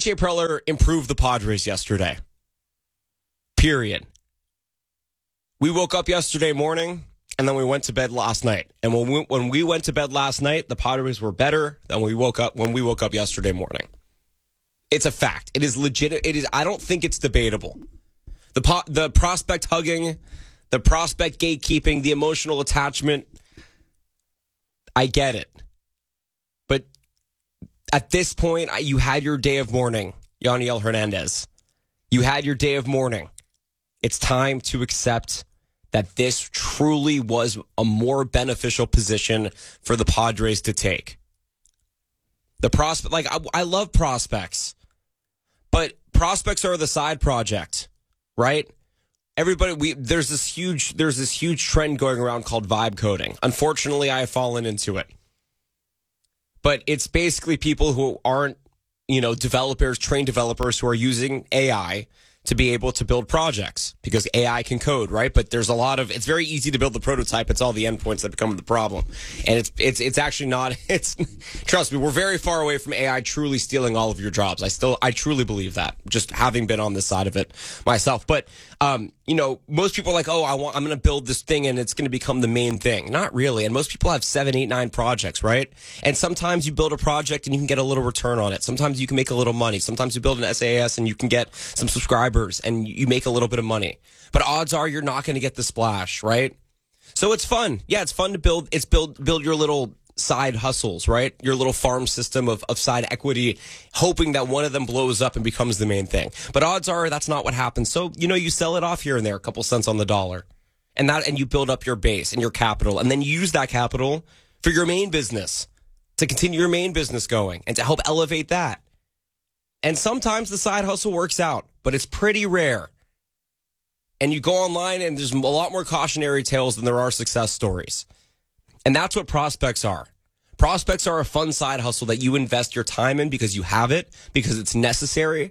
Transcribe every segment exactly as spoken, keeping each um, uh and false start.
J. Preller improved the Padres yesterday. Period. We woke up yesterday morning, and then we went to bed last night. And when we, when we went to bed last night, the Padres were better than we woke up when we woke up yesterday morning. It's a fact. It is legit. It is. I don't think it's debatable. The po- the prospect hugging, the prospect gatekeeping, the emotional attachment. I get it. But at this point, you had your day of mourning, Yaniel Hernandez. You had your day of mourning. It's time to accept that this truly was a more beneficial position for the Padres to take. The prospect, like, I, I love prospects, but prospects are the side project, right? Everybody, we there's this huge there's this huge trend going around called vibe coding. Unfortunately, I have fallen into it. But it's basically people who aren't, you know, developers, trained developers who are using A I to be able to build projects because A I can code, right? But there's a lot of, it's very easy to build the prototype. It's all the endpoints that become the problem. And it's, it's, it's actually not, it's, trust me, we're very far away from A I truly stealing all of your jobs. I still, I truly believe that, just having been on this side of it myself. But, um, you know, most people are like, oh, I want, I'm going to build this thing and it's going to become the main thing. Not really. And most people have seven, eight, nine projects, right? And sometimes you build a project and you can get a little return on it. Sometimes you can make a little money. Sometimes you build an S A S and you can get some subscribers and you make a little bit of money. But odds are you're not going to get the splash, right? So it's fun. Yeah, it's fun to build. It's build build your little side hustles, right? Your little farm system of, of side equity, hoping that one of them blows up and becomes the main thing. But odds are that's not what happens. So, you know, you sell it off here and there, a couple cents on the dollar. And that and you build up your base and your capital. And then you use that capital for your main business, to continue your main business going and to help elevate that. And sometimes the side hustle works out, but it's pretty rare. And you go online and there's a lot more cautionary tales than there are success stories. And that's what prospects are. Prospects are a fun side hustle that you invest your time in because you have it, because it's necessary.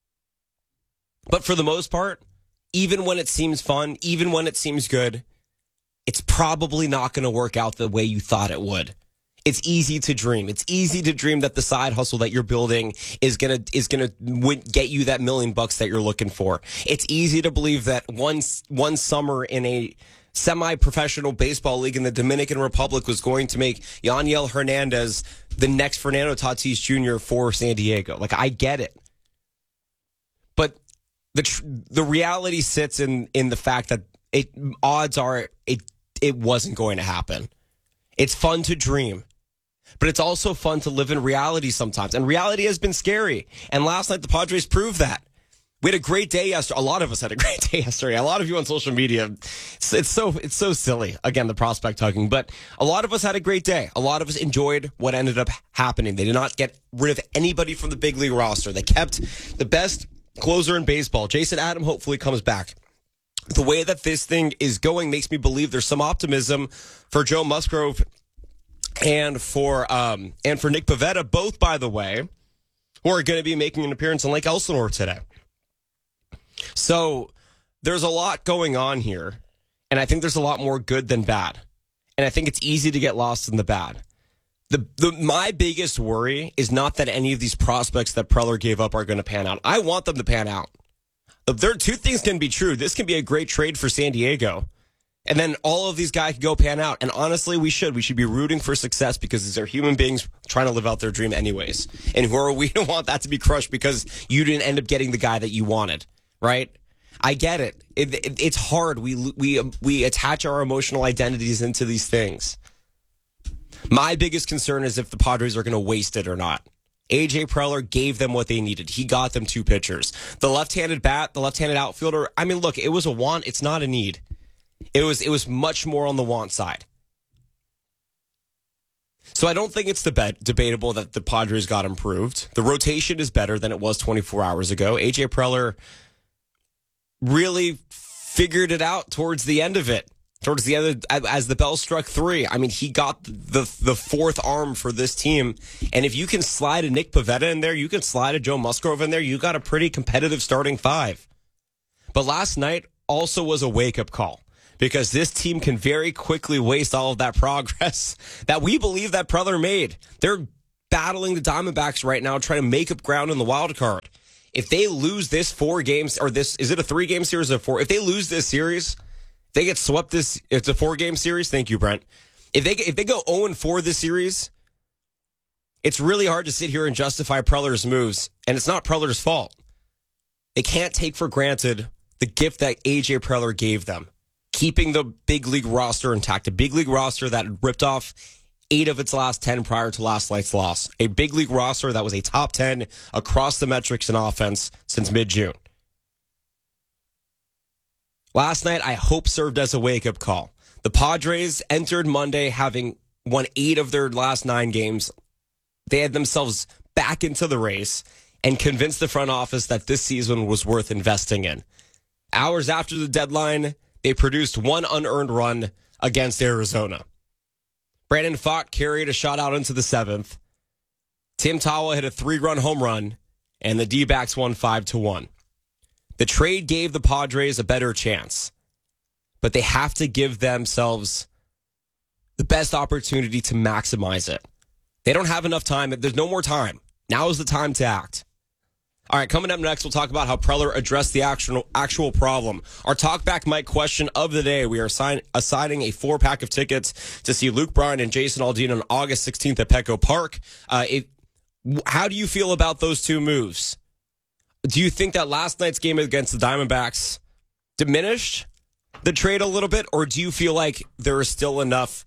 But for the most part, even when it seems fun, even when it seems good, it's probably not going to work out the way you thought it would. It's easy to dream. It's easy to dream that the side hustle that you're building is gonna is gonna win, get you that million bucks that you're looking for. It's easy to believe that one one summer in a semi-professional baseball league in the Dominican Republic was going to make Yaniel Hernandez the next Fernando Tatis Junior for San Diego. Like, I get it, but the tr- the reality sits in in the fact that it odds are it it wasn't going to happen. It's fun to dream. But it's also fun to live in reality sometimes. And reality has been scary. And last night, the Padres proved that. We had a great day yesterday. A lot of us had a great day yesterday. A lot of you on social media, it's, it's so it's so silly. Again, the prospect hugging. But a lot of us had a great day. A lot of us enjoyed what ended up happening. They did not get rid of anybody from the big league roster. They kept the best closer in baseball. Jason Adam hopefully comes back. The way that this thing is going makes me believe there's some optimism for Joe Musgrove and for um, and for Nick Pivetta, both, by the way, who are going to be making an appearance in Lake Elsinore today. So there's a lot going on here, and I think there's a lot more good than bad. And I think it's easy to get lost in the bad. The, the my biggest worry is not that any of these prospects that Preller gave up are going to pan out. I want them to pan out. There, two things can be true. This can be a great trade for San Diego. And then all of these guys can go pan out. And honestly, we should. We should be rooting for success because these are human beings trying to live out their dream anyways. And who are we to want that to be crushed because you didn't end up getting the guy that you wanted, right? I get it. it, it it's hard. We, we, we attach our emotional identities into these things. My biggest concern is if the Padres are going to waste it or not. A J. Preller gave them what they needed. He got them two pitchers. The left-handed bat, the left-handed outfielder, I mean, look, it was a want. It's not a need. It was it was much more on the want side. So I don't think it's deba- debatable that the Padres got improved. The rotation is better than it was twenty-four hours ago. A J. Preller really figured it out towards the end of it. Towards the end, of, as the bell struck three, I mean, he got the the fourth arm for this team. And if you can slide a Nick Pivetta in there, you can slide a Joe Musgrove in there, you got a pretty competitive starting five. But last night also was a wake-up call because this team can very quickly waste all of that progress that we believe that Preller made. They're battling the Diamondbacks right now, trying to make up ground in the wild card. If they lose this four games, or this, is it a three game series or four? If they lose this series, they get swept this, it's a four game series. Thank you, Brent. If they, if they go oh and four this series, it's really hard to sit here and justify Preller's moves, and it's not Preller's fault. They can't take for granted the gift that A J Preller gave them, keeping the big league roster intact, a big league roster that ripped off eight of its last ten prior to last night's loss, a big league roster that was a top ten across the metrics in offense since mid-June. Last night, I hope served as a wake-up call. The Padres entered Monday having won eight of their last nine games. They had themselves back into the race and convinced the front office that this season was worth investing in. Hours after the deadline, they produced one unearned run against Arizona. Brandon Pfaadt carried a shot out into the seventh. Tim Tawa hit a three-run home run, and the D-backs won five to one. The trade gave the Padres a better chance, but they have to give themselves the best opportunity to maximize it. They don't have enough time. There's no more time. Now is the time to act. All right, coming up next, we'll talk about how Preller addressed the actual actual problem. Our Talkback Mike question of the day, we are assign, assigning a four-pack of tickets to see Luke Bryan and Jason Aldean on August sixteenth at Petco Park. Uh, it, how do you feel about those two moves? Do you think that last night's game against the Diamondbacks diminished the trade a little bit, or do you feel like there is still enough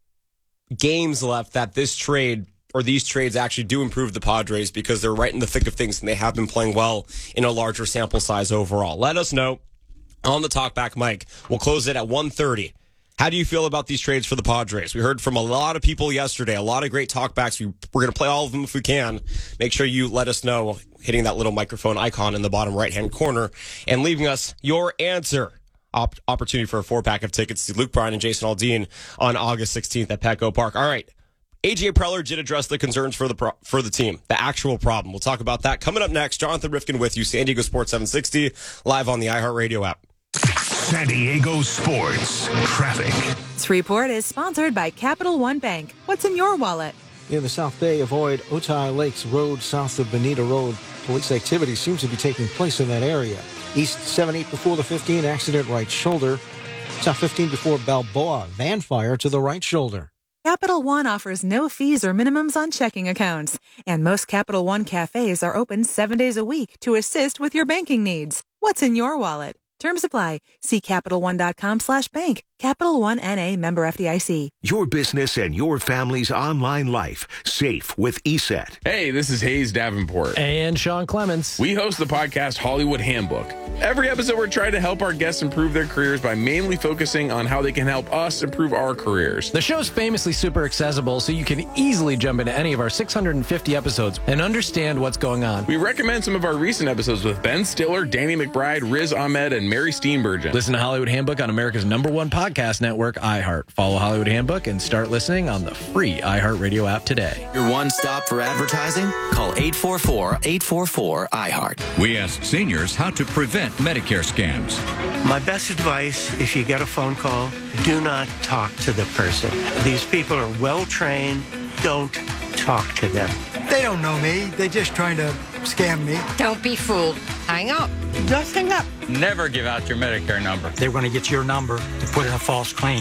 games left that this trade or these trades actually do improve the Padres because they're right in the thick of things and they have been playing well in a larger sample size overall? Let us know on the Talkback Mike. We'll close it at one thirty. How do you feel about these trades for the Padres? We heard from a lot of people yesterday, a lot of great talkbacks. We, we're going to play all of them if we can. Make sure you let us know, hitting that little microphone icon in the bottom right-hand corner and leaving us your answer. Op- opportunity for a four-pack of tickets to Luke Bryan and Jason Aldean on August sixteenth at Petco Park. All right. A J Preller did address the concerns for the pro- for the team, the actual problem. We'll talk about that coming up next. Jonathan Rifkin with you, San Diego Sports seven sixty, live on the iHeartRadio app. San Diego Sports Traffic. This report is sponsored by Capital One Bank. What's in your wallet? In the South Bay, avoid Otay Lakes Road south of Bonita Road. Police activity seems to be taking place in that area. East seven eight before the fifteen, accident right shoulder. South fifteen before Balboa, van fire to the right shoulder. Capital One offers no fees or minimums on checking accounts. And most Capital One cafes are open seven days a week to assist with your banking needs. What's in your wallet? Terms apply. See CapitalOne.com slash bank. Capital One N A, member F D I C. Your business and your family's online life safe with E S E T. Hey, this is Hayes Davenport. And Sean Clements. We host the podcast Hollywood Handbook. Every episode, we're trying to help our guests improve their careers by mainly focusing on how they can help us improve our careers. The show's famously super accessible, so you can easily jump into any of our six hundred fifty episodes and understand what's going on. We recommend some of our recent episodes with Ben Stiller, Danny McBride, Riz Ahmed, and Mary Steenburgen. Listen to Hollywood Handbook on America's number one podcast network, iHeart. Follow Hollywood Handbook and start listening on the free iHeartRadio app today. Your one stop for advertising? Call eight four four, eight four four, iHeart. We ask seniors how to prevent Medicare scams. My best advice, if you get a phone call, do not talk to the person. These people are well trained. Don't talk to them. They don't know me. They're just trying to scam me. Don't be fooled. Hang up. Just hang up. Never give out your Medicare number. They're going to get your number to put in a false claim.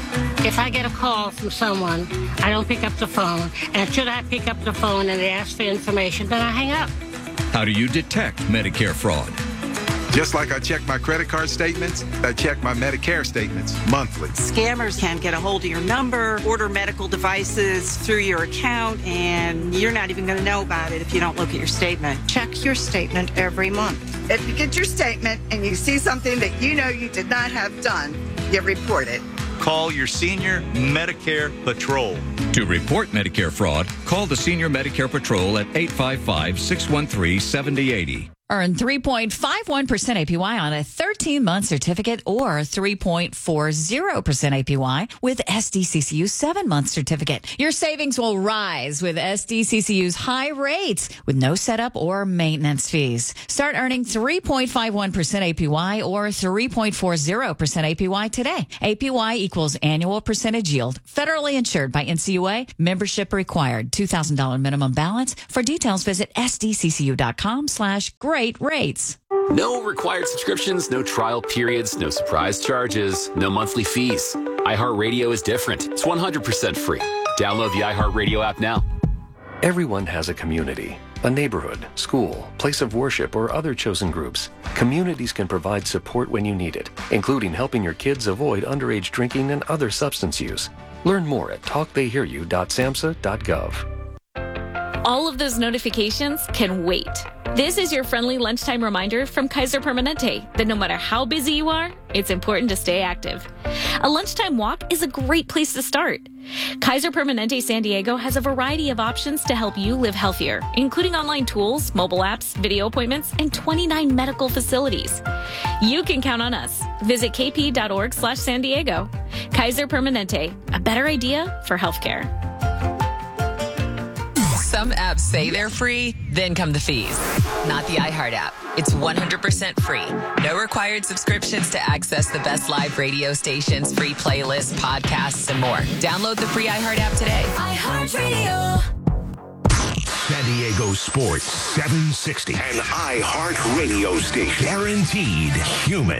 If I get a call from someone, I don't pick up the phone. And should I pick up the phone and they ask for information, then I hang up. How do you detect Medicare fraud? Just like I check my credit card statements, I check my Medicare statements monthly. Scammers can get a hold of your number, order medical devices through your account, and you're not even going to know about it if you don't look at your statement. Check your statement every month. If you get your statement and you see something that you know you did not have done, you report it. Call your Senior Medicare Patrol. To report Medicare fraud, call the Senior Medicare Patrol at eight five five, six one three, seven zero eight zero. Earn three point five one percent A P Y on a thirteen-month certificate or three point four zero percent A P Y with S D C C U's seven-month certificate. Your savings will rise with S D C C U's high rates with no setup or maintenance fees. Start earning three point five one percent A P Y or three point four zero percent A P Y today. A P Y equals annual percentage yield. Federally insured by N C U A. Membership required. two thousand dollars minimum balance. For details, visit sdccu.com slash great rates. No required subscriptions, no trial periods, no surprise charges, no monthly fees. iHeartRadio is different. It's one hundred percent free. Download the iHeartRadio app now. Everyone has a community, a neighborhood, school, place of worship, or other chosen groups. Communities can provide support when you need it, including helping your kids avoid underage drinking and other substance use. Learn more at talk they hear you dot samhsa dot gov. All of those notifications can wait. This is your friendly lunchtime reminder from Kaiser Permanente that no matter how busy you are, it's important to stay active. A lunchtime walk is a great place to start. Kaiser Permanente San Diego has a variety of options to help you live healthier, including online tools, mobile apps, video appointments, and twenty-nine medical facilities. You can count on us. Visit kp.org slash San Diego. Kaiser Permanente, a better idea for healthcare. Some apps say they're free, then come the fees. Not the iHeart app. It's one hundred percent free. No required subscriptions to access the best live radio stations, free playlists, podcasts, and more. Download the free iHeart app today. iHeartRadio. San Diego Sports seven sixty. An iHeart radio station. Guaranteed human.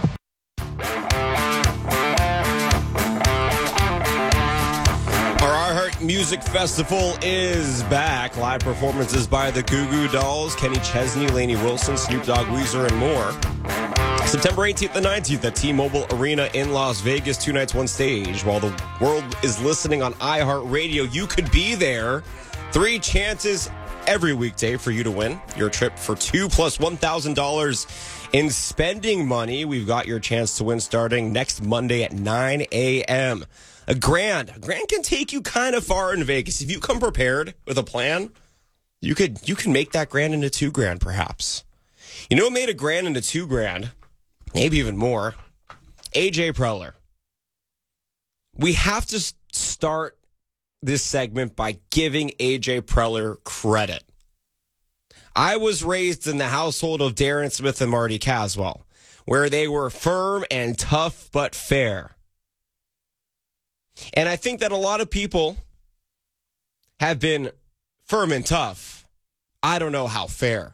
Music Festival is back. Live performances by the Goo Goo Dolls, Kenny Chesney, Lainey Wilson, Snoop Dogg, Weezer, and more. September eighteenth and nineteenth at T-Mobile Arena in Las Vegas. Two nights, one stage. While the world is listening on iHeartRadio, you could be there. Three chances every weekday for you to win your trip for two plus one thousand dollars in spending money. We've got your chance to win starting next Monday at nine a.m. A grand. A grand can take you kind of far in Vegas. If you come prepared with a plan, you could you can make that grand into two grand, perhaps. You know what made a grand into two grand? Maybe even more. A J Preller. We have to start this segment by giving A J Preller credit. I was raised in the household of Darren Smith and Marty Caswell, where they were firm and tough but fair. And I think that a lot of people have been firm and tough. I don't know how fair.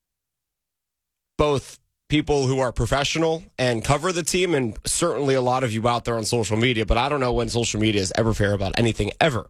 Both people who are professional and cover the team, and certainly a lot of you out there on social media, but I don't know when social media is ever fair about anything ever.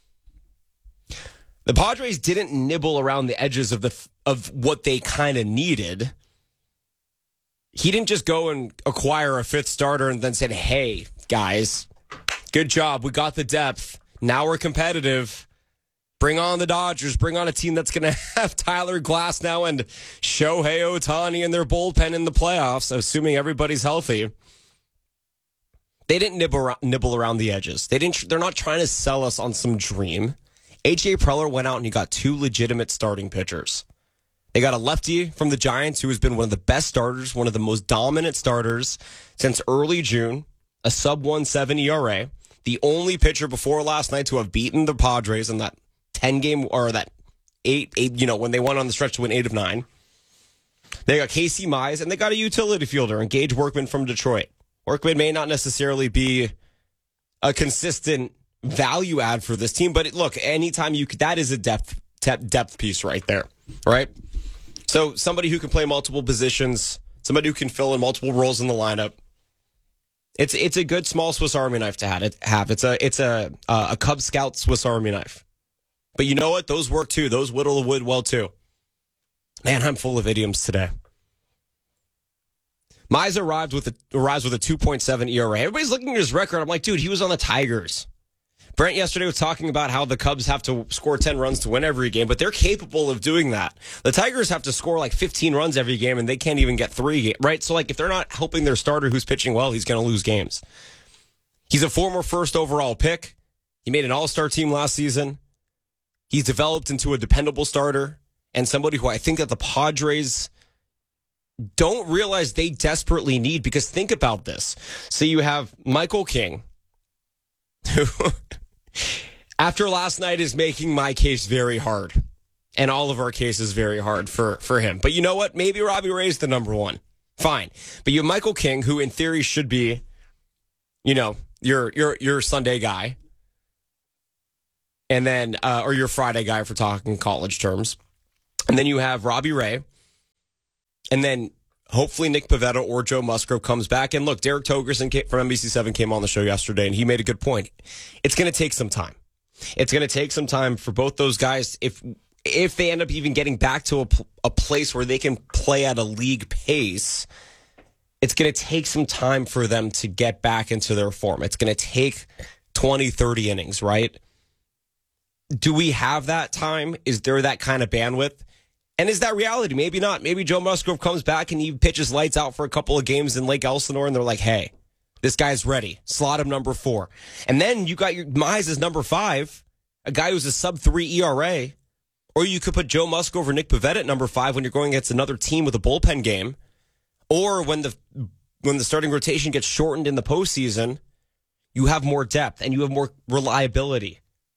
The Padres didn't nibble around the edges of the of what they kind of needed. He didn't just go and acquire a fifth starter and then said, hey, guys, good job. We got the depth. Now we're competitive. Bring on the Dodgers. Bring on a team that's going to have Tyler Glasnow and Shohei Ohtani in their bullpen in the playoffs, assuming everybody's healthy. They didn't nibble, nibble around the edges. They didn't. They're not trying to sell us on some dream. A J Preller went out and he got two legitimate starting pitchers. They got a lefty from the Giants who has been one of the best starters, one of the most dominant starters since early June, a sub one seven E R A. The only pitcher before last night to have beaten the Padres in that ten game or that eight, eight, you know, when they went on the stretch to win eight of nine. They got Casey Mize and they got a utility fielder, and Gage Workman from Detroit. Workman may not necessarily be a consistent value add for this team, but it, look, anytime you could, that is a depth depth piece right there, right? So somebody who can play multiple positions, somebody who can fill in multiple roles in the lineup. It's it's a good small Swiss Army knife to have. It have it's a it's a uh, a Cub Scout Swiss Army knife. But you know what? Those work too. Those whittle the wood well too. Man, I'm full of idioms today. Mize arrived with a arrives with a two point seven E R A. Everybody's looking at his record. I'm like, dude, he was on the Tigers. Brent yesterday was talking about how the Cubs have to score ten runs to win every game, but they're capable of doing that. The Tigers have to score like fifteen runs every game, and they can't even get three, right? So, like, if they're not helping their starter who's pitching well, he's going to lose games. He's a former first overall pick. He made an all-star team last season. He's developed into a dependable starter and somebody who I think that the Padres don't realize they desperately need, because think about this. So you have Michael King, who after last night is making my case very hard, and all of our cases very hard for, for him. But you know what? Maybe Robbie Ray's the number one. Fine. But you have Michael King, who in theory should be, you know, your your your Sunday guy. And then, uh, or your Friday guy for talking college terms. And then you have Robbie Ray. And then hopefully Nick Pivetta or Joe Musgrove comes back. And look, Derek Togerson came, from N B C seven came on the show yesterday, and he made a good point. It's going to take some time. It's going to take some time for both those guys. If if they end up even getting back to a, a place where they can play at a league pace, it's going to take some time for them to get back into their form. It's going to take twenty, thirty innings, right? Do we have that time? Is there that kind of bandwidth? And is that reality? Maybe not. Maybe Joe Musgrove comes back and he pitches lights out for a couple of games in Lake Elsinore, and they're like, hey, this guy's ready. Slot him number four. And then you got your Mize as number five, a guy who's a sub three E R A. Or you could put Joe Musgrove or Nick Pivetta at number five when you're going against another team with a bullpen game. Or when the when the starting rotation gets shortened in the postseason, you have more depth and you have more reliability.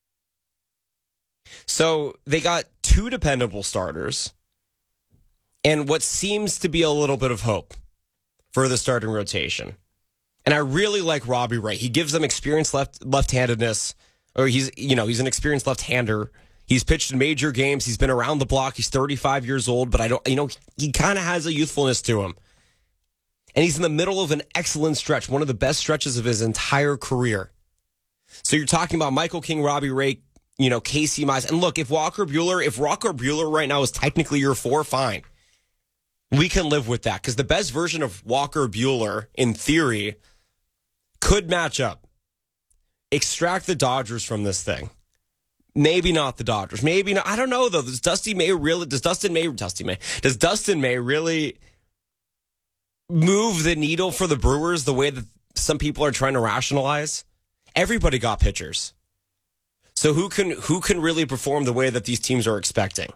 So they got two dependable starters and what seems to be a little bit of hope for the starting rotation. And I really like Robbie Ray. He gives them experience left left-handedness, or he's, you know, he's an experienced left-hander. He's pitched in major games. He's been around the block. He's thirty-five years old, but I don't, you know, he kind of has a youthfulness to him. And he's in the middle of an excellent stretch, one of the best stretches of his entire career. So you're talking about Michael King, Robbie Ray, you know, Casey Mize. And look, if Walker Buehler, if Walker Buehler right now is technically your four, fine. We can live with that, because the best version of Walker Buehler, in theory, could match up. Extract the Dodgers from this thing. Maybe not the Dodgers. Maybe not. I don't know, though. Does Dusty May really, does Dustin May, Dusty May, does Dustin May really move the needle for the Brewers the way that some people are trying to rationalize? Everybody got pitchers. So who can who can really perform the way that these teams are expecting?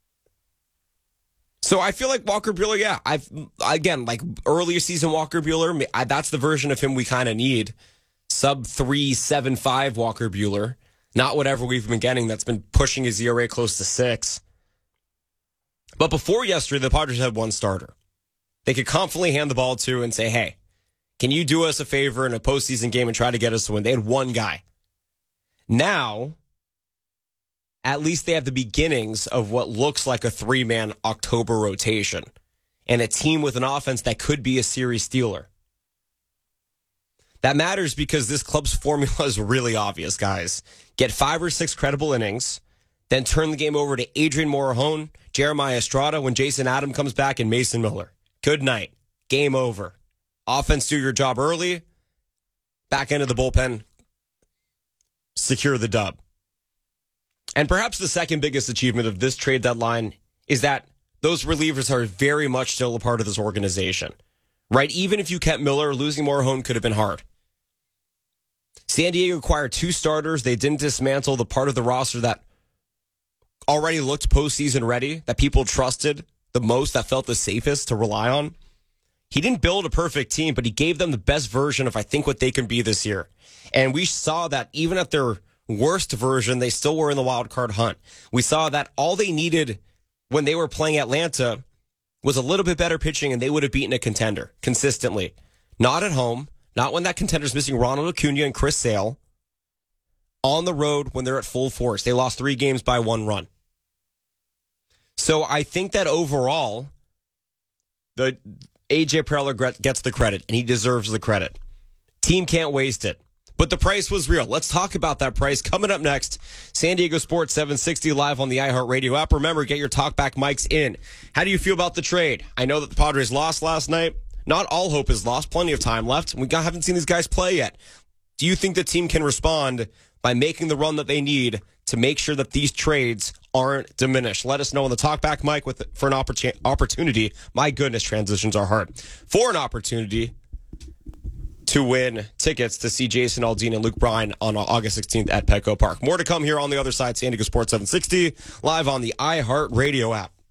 So I feel like Walker Buehler, yeah. I've again, like earlier season Walker Buehler, I, that's the version of him we kind of need. Sub three seven five Walker Buehler, not whatever we've been getting that's been pushing his E R A close to six. But before yesterday, the Padres had one starter. They could confidently hand the ball to and say, "Hey, can you do us a favor in a postseason game and try to get us to win?" They had one guy. Now, at least they have the beginnings of what looks like a three-man October rotation and a team with an offense that could be a series stealer. That matters because this club's formula is really obvious, guys. Get five or six credible innings, then turn the game over to Adrian Morejon, Jeremiah Estrada when Jason Adam comes back, and Mason Miller. Good night. Game over. Offense, do your job early. Back end of the bullpen. Secure the dub. And perhaps the second biggest achievement of this trade deadline is that those relievers are very much still a part of this organization. Right? Even if you kept Miller, losing Morejon could have been hard. San Diego acquired two starters. They didn't dismantle the part of the roster that already looked postseason ready, that people trusted the most, that felt the safest to rely on. He didn't build a perfect team, but he gave them the best version of, I think, what they can be this year. And we saw that even at their worst version, they still were in the wild card hunt. We saw that all they needed when they were playing Atlanta was a little bit better pitching, and they would have beaten a contender consistently. Not at home, not when that contender's missing Ronald Acuna and Chris Sale. On the road when they're at full force. They lost three games by one run. So I think that overall, the A J Preller gets the credit, and he deserves the credit. Team can't waste it. But the price was real. Let's talk about that price. Coming up next, San Diego Sports seven sixty live on the iHeartRadio app. Remember, get your talkback mics in. How do you feel about the trade? I know that the Padres lost last night. Not all hope is lost. Plenty of time left. We haven't seen these guys play yet. Do you think the team can respond by making the run that they need to make sure that these trades aren't diminished? Let us know on the talkback mic with for an opportun- opportunity. My goodness, transitions are hard. For an opportunity to win tickets to see Jason Aldean and Luke Bryan on August sixteenth at Petco Park. More to come here on the other side. San Diego Sports seven sixty, live on the iHeartRadio app.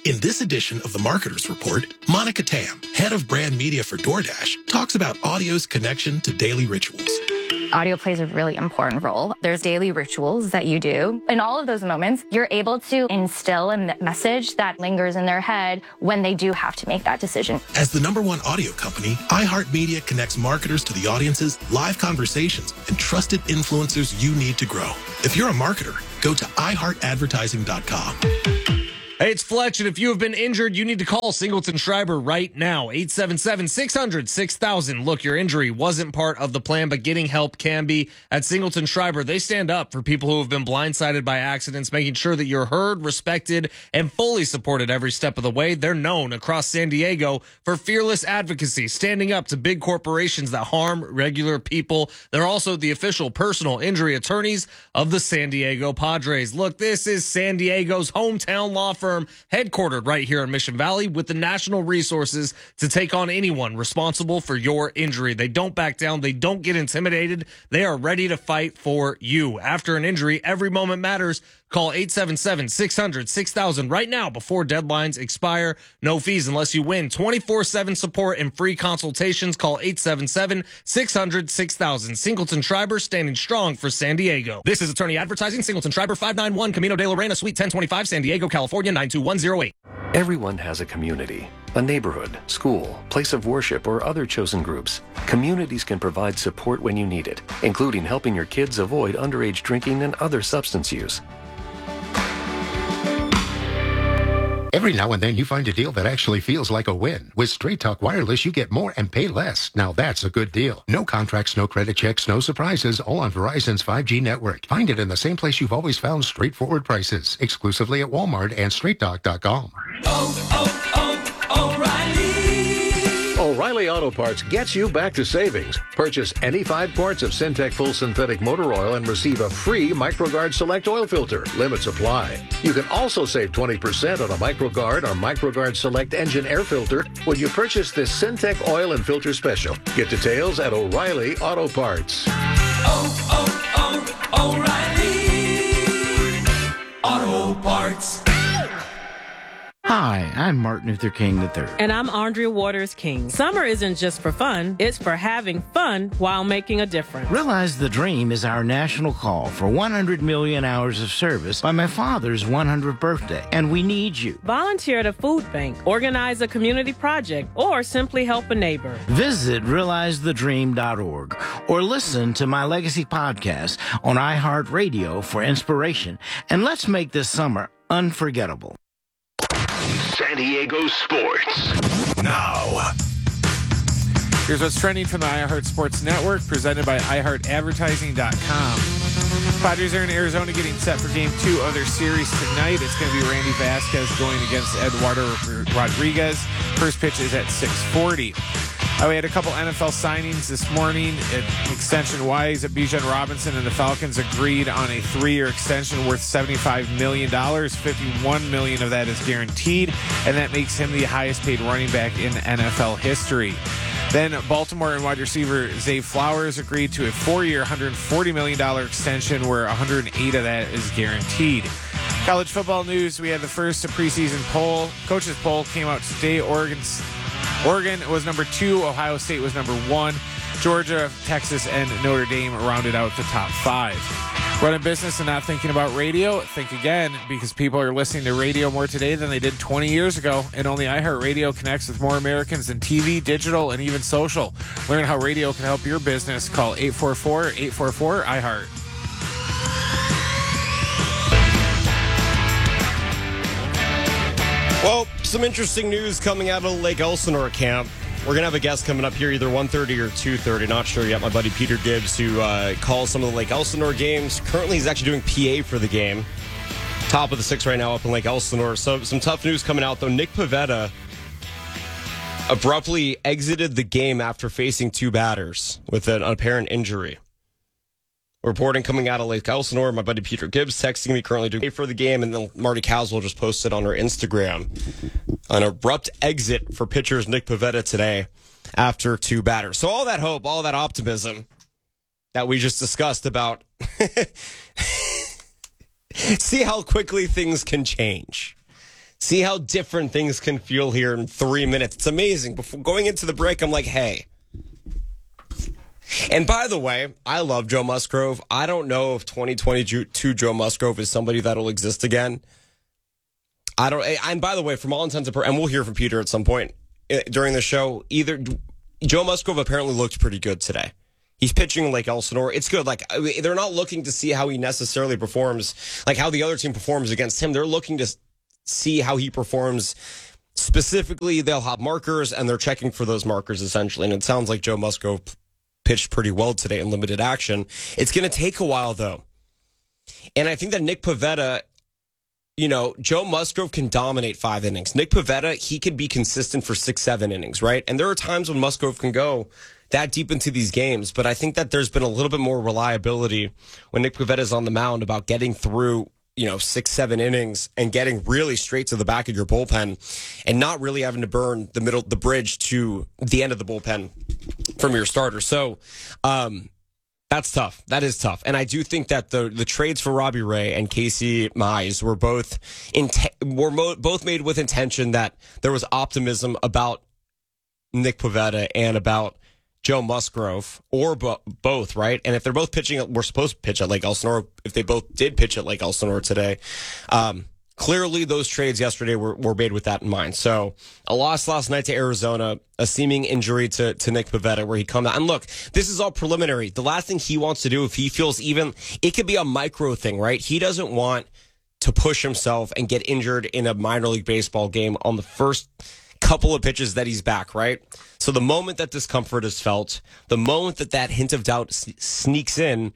In this edition of the Marketer's Report, Monica Tam, head of brand media for DoorDash, talks about audio's connection to daily rituals. Audio plays a really important role. There's daily rituals that you do. In all of those moments, you're able to instill a message that lingers in their head when they do have to make that decision. As the number one audio company, iHeartMedia connects marketers to the audiences, live conversations, and trusted influencers you need to grow. If you're a marketer, go to i heart advertising dot com. Hey, it's Fletch, and if you have been injured, you need to call Singleton Schreiber right now. eight seven seven, six hundred, six thousand. Look, your injury wasn't part of the plan, but getting help can be. At Singleton Schreiber, they stand up for people who have been blindsided by accidents, making sure that you're heard, respected, and fully supported every step of the way. They're known across San Diego for fearless advocacy, standing up to big corporations that harm regular people. They're also the official personal injury attorneys of the San Diego Padres. Look, this is San Diego's hometown law firm, headquartered right here in Mission Valley with the national resources to take on anyone responsible for your injury. They don't back down. They don't get intimidated. They are ready to fight for you. After an injury, every moment matters. Call eight seven seven, six hundred, six thousand right now before deadlines expire. No fees unless you win. twenty-four seven support and free consultations. Call eight seven seven, six hundred, six thousand. Singleton Schreiber, standing strong for San Diego. This is Attorney Advertising. Singleton Schreiber, five ninety-one Camino de Lorena, Suite ten twenty-five, San Diego, California, nine two one zero eight. Everyone has a community, a neighborhood, school, place of worship, or other chosen groups. Communities can provide support when you need it, including helping your kids avoid underage drinking and other substance use. Every now and then you find a deal that actually feels like a win. With Straight Talk Wireless, you get more and pay less. Now that's a good deal. No contracts, no credit checks, no surprises, all on Verizon's five G network. Find it in the same place you've always found straightforward prices. Exclusively at Walmart and straight talk dot com. Oh, oh, oh, O'Reilly. O'Reilly Auto Parts gets you back to savings. Purchase any five quarts of Syntec Full Synthetic Motor Oil and receive a free MicroGuard Select Oil Filter. Limits apply. You can also save twenty percent on a MicroGuard or MicroGuard Select Engine Air Filter when you purchase this Syntec Oil and Filter Special. Get details at O'Reilly Auto Parts. Oh, oh, oh, O'Reilly Auto Parts. Hi, I'm Martin Luther King the third. And I'm Andrea Waters King. Summer isn't just for fun, it's for having fun while making a difference. Realize the Dream is our national call for one hundred million hours of service by my father's one hundredth birthday, and we need you. Volunteer at a food bank, organize a community project, or simply help a neighbor. Visit realize the dream dot org or listen to my Legacy podcast on iHeartRadio for inspiration, and let's make this summer unforgettable. San Diego Sports. Now. Here's what's trending from the iHeart Sports Network, presented by i heart advertising dot com. Padres are in Arizona getting set for game two of their series tonight. It's going to be Randy Vasquez going against Eduardo Rodriguez. First pitch is at six forty. Uh, we had a couple N F L signings this morning. Extension-wise, Bijan Robinson and the Falcons agreed on a three-year extension worth seventy-five million dollars. fifty-one million dollars of that is guaranteed, and that makes him the highest-paid running back in N F L history. Then Baltimore and wide receiver Zay Flowers agreed to a four-year, one hundred forty million dollars extension where one hundred eight of that is guaranteed. College football news, we had the first preseason poll. Coaches poll came out today. Oregon's Oregon was number two. Ohio State was number one. Georgia, Texas, and Notre Dame rounded out the top five. Running business and not thinking about radio? Think again, because people are listening to radio more today than they did twenty years ago. And only iHeartRadio connects with more Americans than T V, digital, and even social. Learn how radio can help your business. Call eight four four, eight four four, I heart. Well, some interesting news coming out of Lake Elsinore camp. We're going to have a guest coming up here either one thirty or two thirty. Not sure yet. My buddy Peter Gibbs, who uh, calls some of the Lake Elsinore games. Currently, he's actually doing P A for the game. Top of the six right now up in Lake Elsinore. So some tough news coming out, though. Nick Pivetta abruptly exited the game after facing two batters with an apparent injury. Reporting coming out of Lake Elsinore, my buddy Peter Gibbs texting me currently doing for the game, and then Marty Caswell just posted on her Instagram an abrupt exit for pitchers Nick Pivetta today after two batters. So all that hope, all that optimism that we just discussed about see how quickly things can change. See how different things can feel here in three minutes. It's amazing. Before going into the break, I'm like, hey. And by the way, I love Joe Musgrove. I don't know if twenty twenty-two Joe Musgrove is somebody that'll exist again. I don't. And by the way, from all intents and purposes, and we'll hear from Peter at some point during the show, either Joe Musgrove apparently looked pretty good today. He's pitching like Elsinore. It's good. Like, they're not looking to see how he necessarily performs, like how the other team performs against him. They're looking to see how he performs. Specifically, they'll have markers, and they're checking for those markers, essentially. And it sounds like Joe Musgrove pitched pretty well today in limited action. It's going to take a while, though. And I think that Nick Pivetta, you know, Joe Musgrove can dominate five innings. Nick Pivetta, he could be consistent for six, seven innings, right? And there are times when Musgrove can go that deep into these games, but I think that there's been a little bit more reliability when Nick Pivetta is on the mound about getting through, you know, six, seven innings and getting really straight to the back of your bullpen and not really having to burn the middle, the bridge to the end of the bullpen from your starter. So, um, that's tough. That is tough. And I do think that the the trades for Robbie Ray and Casey Mize were both in, were mo- both made with intention that there was optimism about Nick Pivetta and about Joe Musgrove, or bo- both, right? And if they're both pitching, we're supposed to pitch at Lake Elsinore. If they both did pitch at Lake Elsinore today, um, clearly those trades yesterday were, were made with that in mind. So a loss last night to Arizona, a seeming injury to, to Nick Pivetta where he come out. And look, this is all preliminary. The last thing he wants to do, if he feels even, it could be a micro thing, right? He doesn't want to push himself and get injured in a minor league baseball game on the first couple of pitches that he's back, right? So the moment that discomfort is felt, the moment that that hint of doubt s- sneaks in,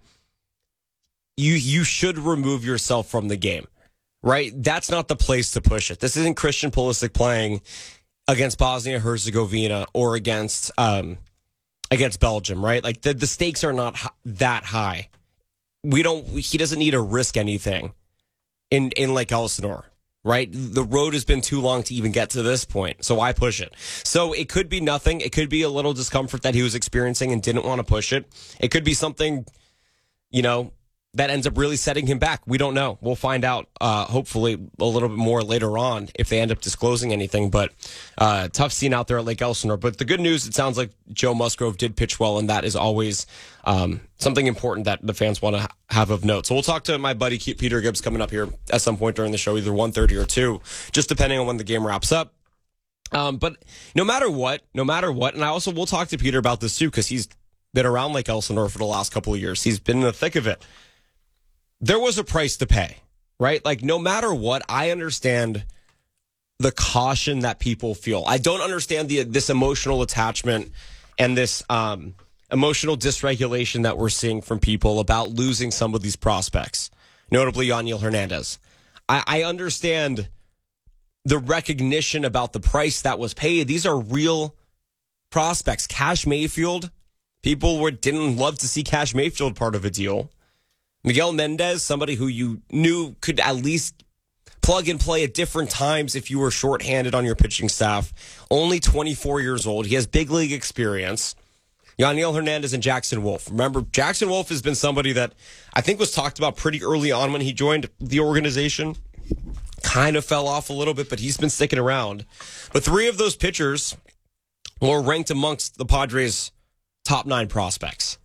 you you should remove yourself from the game, right? That's not the place to push it. This isn't Christian Pulisic playing against Bosnia-Herzegovina or against um, against Belgium, right? Like the, the stakes are not h- that high. We don't. He doesn't need to risk anything in in Lake Elsinore. Right? The road has been too long to even get to this point. So why push it? So it could be nothing. It could be a little discomfort that he was experiencing and didn't want to push it. It could be something, you know, that ends up really setting him back. We don't know. We'll find out, uh, hopefully a little bit more later on if they end up disclosing anything. But uh, tough scene out there at Lake Elsinore. But the good news, it sounds like Joe Musgrove did pitch well, and that is always um, something important that the fans want to ha- have of note. So we'll talk to my buddy Peter Gibbs coming up here at some point during the show, either one thirty or two, just depending on when the game wraps up. Um, but no matter what, no matter what, and I also will talk to Peter about this too, because he's been around Lake Elsinore for the last couple of years. He's been in the thick of it. There was a price to pay, right? Like, no matter what, I understand the caution that people feel. I don't understand the this emotional attachment and this um, emotional dysregulation that we're seeing from people about losing some of these prospects, notably Yaniel Hernandez. I, I understand the recognition about the price that was paid. These are real prospects. Cash Mayfield, people were, didn't love to see Cash Mayfield part of a deal. Miguel Mendez, somebody who you knew could at least plug and play at different times if you were shorthanded on your pitching staff. Only twenty-four years old. He has big league experience. Yaniel Hernandez and Jackson Wolf. Remember, Jackson Wolf has been somebody that I think was talked about pretty early on when he joined the organization. Kind of fell off a little bit, but he's been sticking around. But three of those pitchers were ranked amongst the Padres' top nine prospects.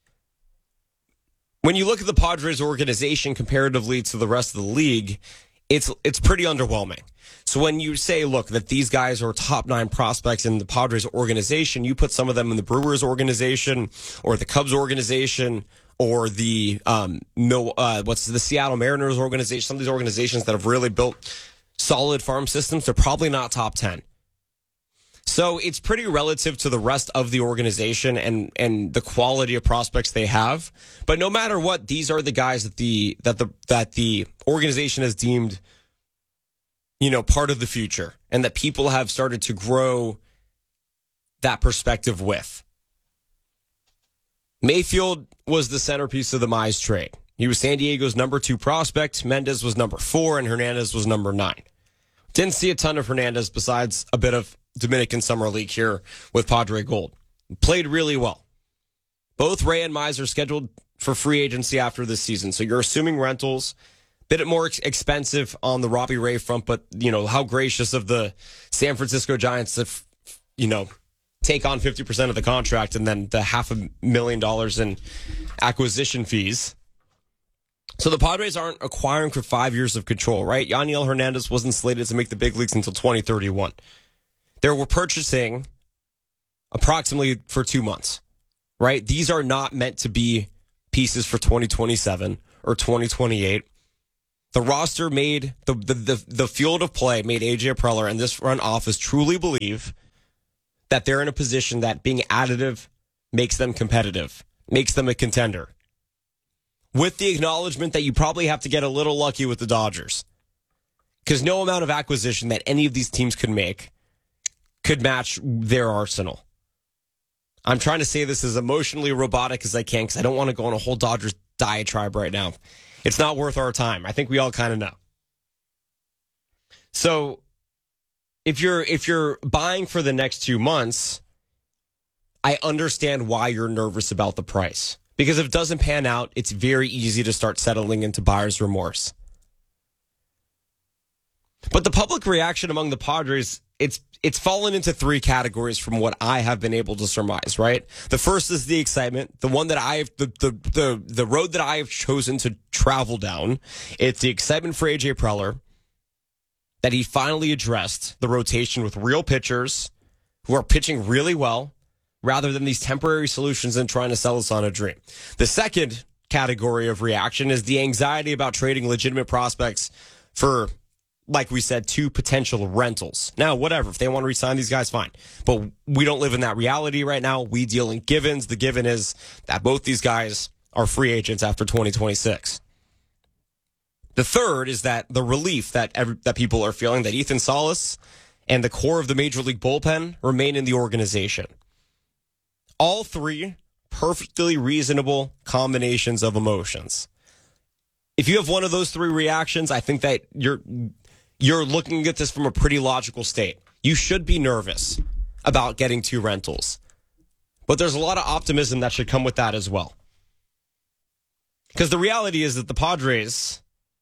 When you look at the Padres organization comparatively to the rest of the league, it's it's pretty underwhelming. So when you say, look, that these guys are top nine prospects in the Padres organization, you put some of them in the Brewers organization or the Cubs organization or the um no uh, what's the Seattle Mariners organization, some of these organizations that have really built solid farm systems, they're probably not top ten. So it's pretty relative to the rest of the organization and, and the quality of prospects they have. But no matter what, these are the guys that the that the that the organization has deemed, you know, part of the future, and that people have started to grow that perspective with. Mayfield was the centerpiece of the Mize trade. He was San Diego's number two prospect. Mendez was number four, and Hernandez was number nine. Didn't see a ton of Hernandez besides a bit of Dominican Summer League here with Padre Gold. Played really well. Both Ray and Mize are scheduled for free agency after this season, so you're assuming rentals. Bit more ex- expensive on the Robbie Ray front, but, you know, how gracious of the San Francisco Giants to, f- you know, take on fifty percent of the contract and then the half a million dollars in acquisition fees. So the Padres aren't acquiring for five years of control, right? Yaniel Hernandez wasn't slated to make the big leagues until twenty thirty-one. They were purchasing approximately for two months, right? These are not meant to be pieces for twenty twenty-seven or twenty twenty-eight. The roster made, the, the, the, the field of play made A J Preller and this front office truly believe that they're in a position that being additive makes them competitive, makes them a contender. With the acknowledgement that you probably have to get a little lucky with the Dodgers. Because no amount of acquisition that any of these teams could make could match their arsenal. I'm trying to say this as emotionally robotic as I can because I don't want to go on a whole Dodgers diatribe right now. It's not worth our time. I think we all kind of know. So if you're if you're buying for the next two months, I understand why you're nervous about the price. Because if it doesn't pan out, it's very easy to start settling into buyer's remorse. But the public reaction among the Padres, it's it's fallen into three categories from what I have been able to surmise, right? The first is the excitement, the one that I've, the, the, the, the road that I have chosen to travel down. It's the excitement for A J Preller, that he finally addressed the rotation with real pitchers who are pitching really well, rather than these temporary solutions and trying to sell us on a dream. The second category of reaction is the anxiety about trading legitimate prospects for, like we said, two potential rentals. Now, whatever. If they want to re-sign these guys, fine. But we don't live in that reality right now. We deal in givens. The given is that both these guys are free agents after twenty twenty-six. The third is that the relief that every, that people are feeling that Ethan Salas and the core of the Major League bullpen remain in the organization. All three perfectly reasonable combinations of emotions. If you have one of those three reactions, I think that you're you're looking at this from a pretty logical state. You should be nervous about getting two rentals. But there's a lot of optimism that should come with that as well. Because the reality is that the Padres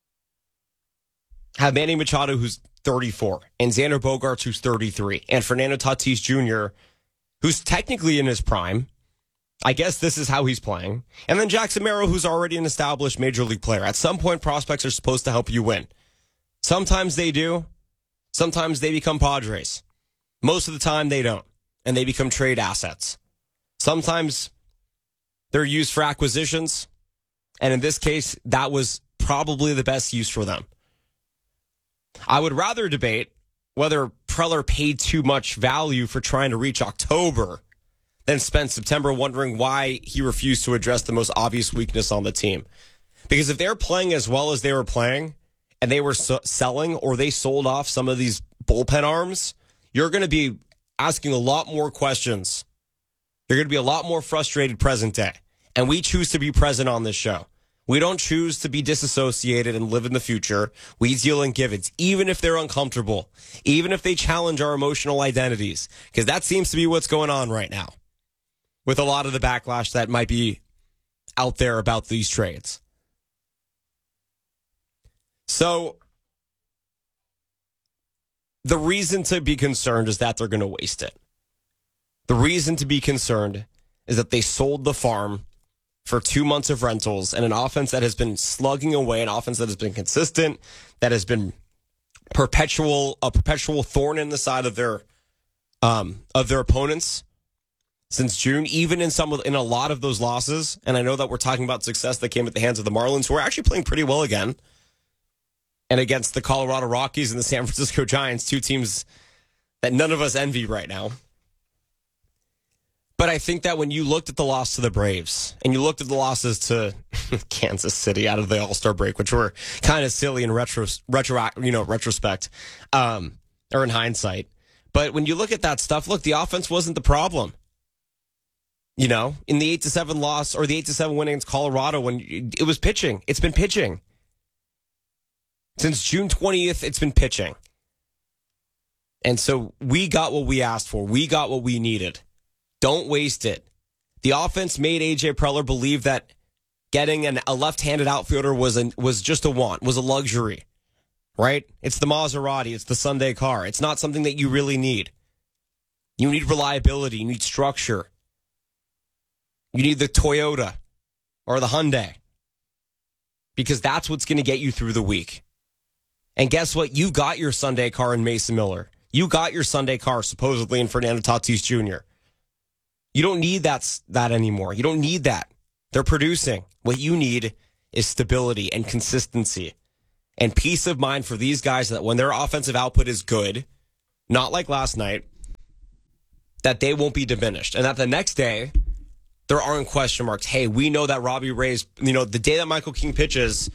have Manny Machado, who's thirty-four, and Xander Bogaerts, who's thirty-three, and Fernando Tatis Junior, who's technically in his prime. I guess this is how he's playing. And then Jackson Merrill, who's already an established major league player. At some point, prospects are supposed to help you win. Sometimes they do. Sometimes they become Padres. Most of the time, they don't. And they become trade assets. Sometimes they're used for acquisitions. And in this case, that was probably the best use for them. I would rather debate whether Preller paid too much value for trying to reach October than spend September wondering why he refused to address the most obvious weakness on the team. Because if they're playing as well as they were playing and they were so- selling or they sold off some of these bullpen arms, you're going to be asking a lot more questions. You're going to be a lot more frustrated present day. And we choose to be present on this show. We don't choose to be disassociated and live in the future. We deal in givens, even if they're uncomfortable, even if they challenge our emotional identities, because that seems to be what's going on right now with a lot of the backlash that might be out there about these trades. So the reason to be concerned is that they're going to waste it. The reason to be concerned is that they sold the farm for two months of rentals and an offense that has been slugging away, an offense that has been consistent, that has been perpetual, a perpetual thorn in the side of their um, of their opponents since June, even in some of, in a lot of those losses. And I know that we're talking about success that came at the hands of the Marlins, who are actually playing pretty well again, and against the Colorado Rockies and the San Francisco Giants, two teams that none of us envy right now. But I think that when you looked at the loss to the Braves and you looked at the losses to Kansas City out of the All-Star break, which were kind of silly in retro, retro, you know, retrospect, um, or in hindsight. But when you look at that stuff, look, the offense wasn't the problem. You know, in the eight to seven loss or the eight to seven win against Colorado, when it was pitching, it's been pitching. Since June twentieth, it's been pitching. And so we got what we asked for. We got what we needed. Don't waste it. The offense made A J Preller believe that getting an, a left-handed outfielder was a, was just a want, was a luxury, right? It's the Maserati. It's the Sunday car. It's not something that you really need. You need reliability. You need structure. You need the Toyota or the Hyundai because that's what's going to get you through the week. And guess what? You got your Sunday car in Mason Miller. You got your Sunday car supposedly in Fernando Tatis Junior You don't need that, that anymore. You don't need that. They're producing. What you need is stability and consistency and peace of mind for these guys that when their offensive output is good, not like last night, that they won't be diminished. And that the next day, there aren't question marks. Hey, we know that Robbie Ray's, you know, the day that Michael King pitches,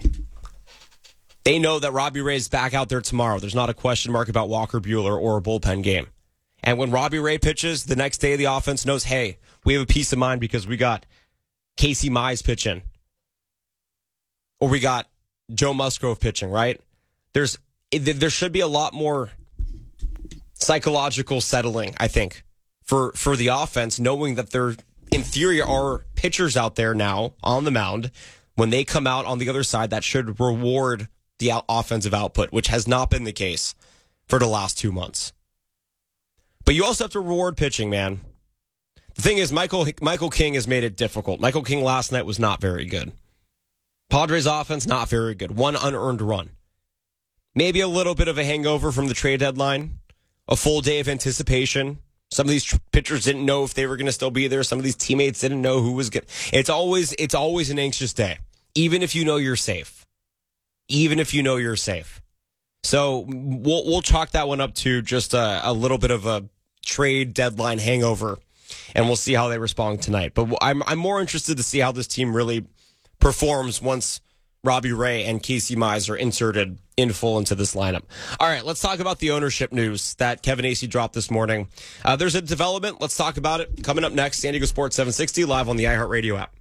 they know that Robbie Ray's back out there tomorrow. There's not a question mark about Walker Buehler or a bullpen game. And when Robbie Ray pitches, the next day the offense knows, hey, we have a peace of mind because we got Casey Mize pitching. Or we got Joe Musgrove pitching, right? There's there should be a lot more psychological settling, I think, for, for the offense, knowing that there, in theory, are pitchers out there now on the mound. When they come out on the other side, that should reward the out- offensive output, which has not been the case for the last two months. But you also have to reward pitching, man. The thing is, Michael Michael King has made it difficult. Michael King last night was not very good. Padres offense, not very good. One unearned run. Maybe a little bit of a hangover from the trade deadline. A full day of anticipation. Some of these tr- pitchers didn't know if they were going to still be there. Some of these teammates didn't know who was going to. It's always, it's always an anxious day. Even if you know you're safe. Even if you know you're safe. So we'll, we'll chalk that one up to just a, a little bit of a trade deadline hangover. And we'll see how they respond tonight. But I'm I'm more interested to see how this team really performs once Robbie Ray and Casey Mize are inserted in full into this lineup. All right, let's talk about the ownership news that Kevin Acee dropped this morning. Uh, there's a development. Let's talk about it. Coming up next, San Diego Sports seven sixty, live on the iHeartRadio app.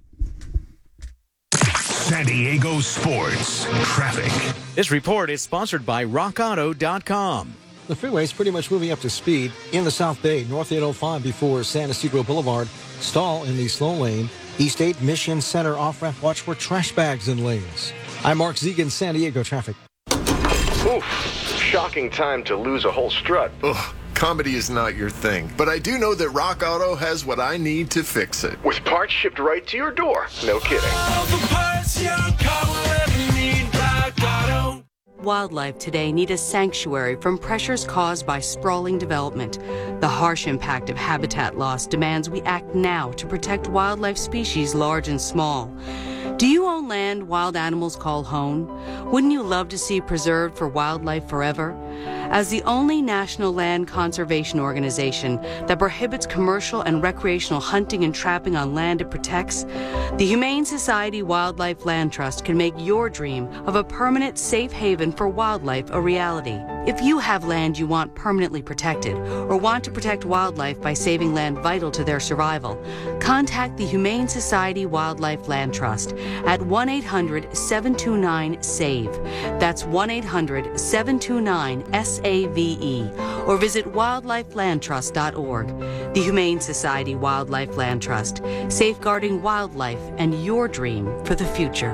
San Diego Sports Traffic. This report is sponsored by rock auto dot com. The freeway is pretty much moving up to speed in the South Bay. North eight oh five before San Ysidro Boulevard. Stall in the slow lane. East eight Mission Center off-ramp. Watch for trash bags in lanes. I'm Mark Zegan, San Diego traffic. Oof. Shocking time to lose a whole strut. Ugh. Comedy is not your thing, but I do know that Rock Auto has what I need to fix it. With parts shipped right to your door. No kidding. All the parts your car will ever need, Rock Auto. Wildlife today need a sanctuary from pressures caused by sprawling development. The harsh impact of habitat loss demands we act now to protect wildlife species large and small. Do you own land wild animals call home? Wouldn't you love to see preserved for wildlife forever? As the only national land conservation organization that prohibits commercial and recreational hunting and trapping on land it protects, the Humane Society Wildlife Land Trust can make your dream of a permanent safe haven for wildlife a reality. If you have land you want permanently protected or want to protect wildlife by saving land vital to their survival, contact the Humane Society Wildlife Land Trust at one eight hundred seven two nine SAVE. That's one eight hundred seven two nine S A V E, or visit wildlife land trust dot org. The Humane Society Wildlife Land Trust, safeguarding wildlife and your dream for the future.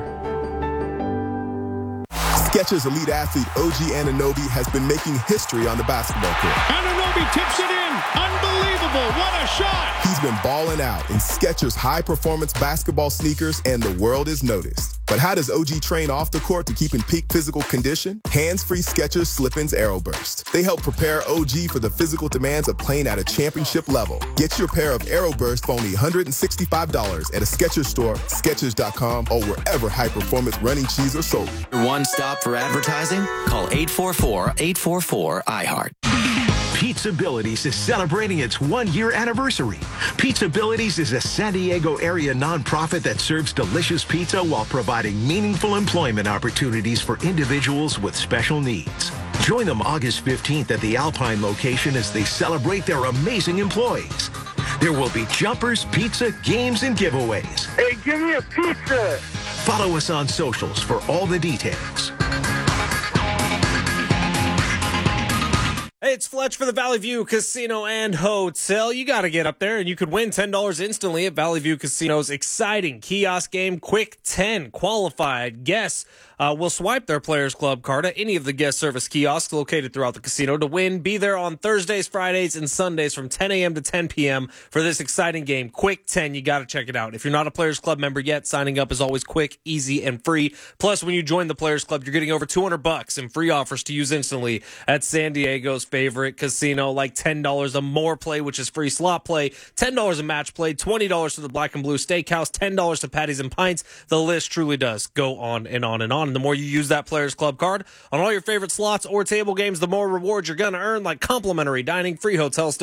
Skechers elite athlete O G Anunoby has been making history on the basketball court. Anunoby tips it in. Unbelievable. What a shot. He's been balling out in Skechers high-performance basketball sneakers, and the world is noticed. But how does O G train off the court to keep in peak physical condition? Hands-free Skechers Slip-ins Aeroburst. They help prepare O G for the physical demands of playing at a championship level. Get your pair of Aeroburst for only one hundred sixty-five dollars at a Skechers store, Skechers dot com, or wherever high-performance running shoes are sold. One stop for advertising? Call eight four four, eight four four, I heart. Pizzabilities is celebrating its one-year anniversary. Pizzabilities is a San Diego area nonprofit that serves delicious pizza while providing meaningful employment opportunities for individuals with special needs. Join them August fifteenth at the Alpine location as they celebrate their amazing employees. There will be jumpers, pizza, games, and giveaways. Hey, give me a pizza! Follow us on socials for all the details. Hey, It's Fletch for the Valley View Casino and Hotel. You got to get up there, and you could win ten dollars instantly at Valley View Casino's exciting kiosk game, Quick ten. Qualified guests uh, will swipe their Players Club card at any of the guest service kiosks located throughout the casino to win. Be there on Thursdays, Fridays, and Sundays from ten a.m. to ten p.m. for this exciting game, Quick ten. You got to check it out. If you're not a Players Club member yet, signing up is always quick, easy, and free. Plus, when you join the Players Club, you're getting over two hundred bucks in free offers to use instantly at San Diego's favorite casino, like ten dollars a more play, which is free slot play, ten dollars a match play, twenty dollars to the Black and Blue Steakhouse, ten dollars to Patties and Pints. The list truly does go on and on and on. And the more you use that Players Club card on all your favorite slots or table games, the more rewards you're going to earn, like complimentary dining, free hotel stays,